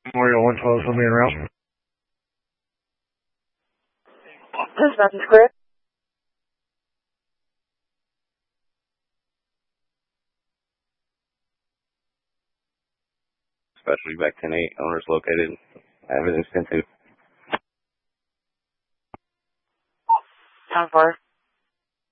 Memorial 112 will be en route. This nothing's clear. Specialty back 10-8, owners located. Everything's 10-2. 10-4.